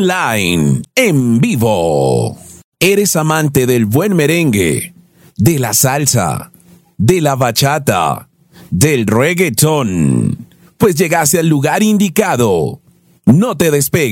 online, en vivo. ¿Eres amante del buen merengue, de la salsa, de la bachata, del reggaetón? Pues llegaste al lugar indicado. No te despegues.